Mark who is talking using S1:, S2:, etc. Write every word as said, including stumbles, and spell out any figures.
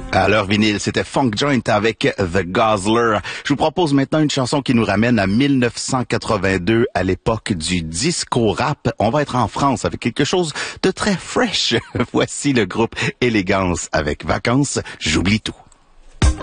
S1: À l'heure vinyle, c'était Funk Joint avec The Guzzler. Je vous propose maintenant une chanson qui nous ramène à mille neuf cent quatre-vingt-deux, à l'époque du disco rap. On va être en France avec quelque chose de très fresh. Voici le groupe Élégance avec Vacances, j'oublie tout.